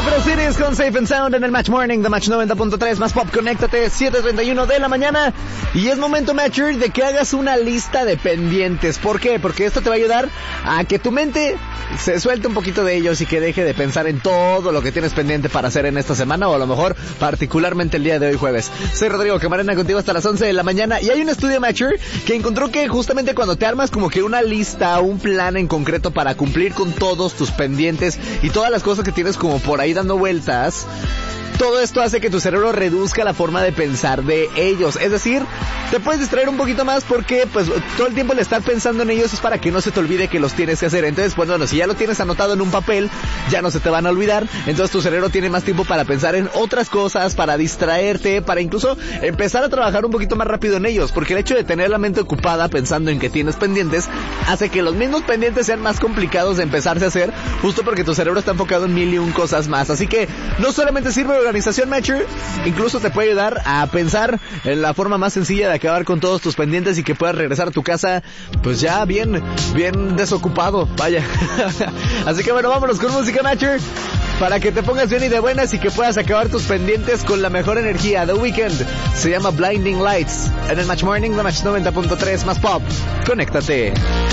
Metro Cities con Safe and Sound en el Match Morning de Match 90.3 más Pop. Conéctate, 7:31 de la mañana. Y es momento, Matcher, de que hagas una lista de pendientes. ¿Por qué? Porque esto te va a ayudar a que tu mente se suelte un poquito de ellos y que deje de pensar en todo lo que tienes pendiente para hacer en esta semana, o a lo mejor particularmente el día de hoy jueves. Soy Rodrigo Camarena, contigo hasta las 11 de la mañana. Y hay un estudio, Matcher, que encontró que justamente cuando te armas como que una lista, un plan en concreto para cumplir con todos tus pendientes y todas las cosas que tienes como por ahí dando vueltas, todo esto hace que tu cerebro reduzca la forma de pensar de ellos. Es decir, te puedes distraer un poquito más porque pues todo el tiempo el estar pensando en ellos es para que no se te olvide que los tienes que hacer. Entonces, pues bueno, si ya lo tienes anotado en un papel, ya no se te van a olvidar. Entonces tu cerebro tiene más tiempo para pensar en otras cosas, para distraerte, para incluso empezar a trabajar un poquito más rápido en ellos. Porque el hecho de tener la mente ocupada pensando en que tienes pendientes hace que los mismos pendientes sean más complicados de empezarse a hacer, justo porque tu cerebro está enfocado en 1001 cosas más. Así que no solamente sirve de organización, Matcher, incluso te puede ayudar a pensar en la forma más sencilla de acabar con todos tus pendientes y que puedas regresar a tu casa pues ya bien desocupado, vaya. Así que bueno, vámonos con música, Matcher, para que te pongas bien y de buenas y que puedas acabar tus pendientes con la mejor energía. The Weeknd se llama Blinding Lights en el Match Morning de Match 90.3 más Pop. Conéctate.